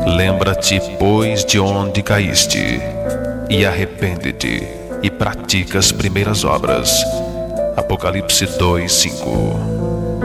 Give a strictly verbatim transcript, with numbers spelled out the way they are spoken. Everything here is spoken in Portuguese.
Lembra-te, pois, de onde caíste, e arrepende-te, e pratica as primeiras obras. Apocalipse dois, cinco.